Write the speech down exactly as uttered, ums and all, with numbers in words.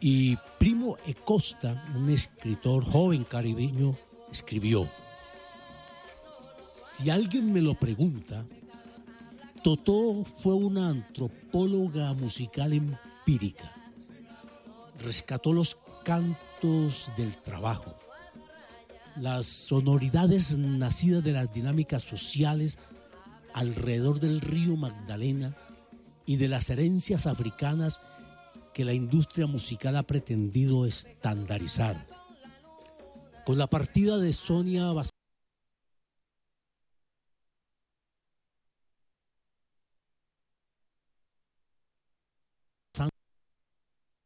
Y Primo e Costa, un escritor joven caribeño, escribió: si alguien me lo pregunta, Totó fue una antropóloga musical empírica. Rescató los cantos del trabajo, las sonoridades nacidas de las dinámicas sociales alrededor del río Magdalena y de las herencias africanas que la industria musical ha pretendido estandarizar. Con la partida de Sonia Basabe,